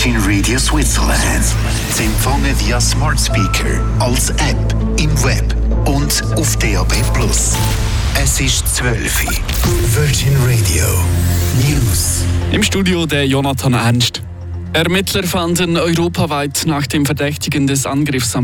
Virgin Radio Switzerland. Zu empfangen via Smart Speaker, als App, im Web und auf DAB+. Es ist 12 Uhr. Virgin Radio News. Im Studio der Jonathan Ernst. Ermittler fanden europaweit nach dem Verdächtigen des Angriffs am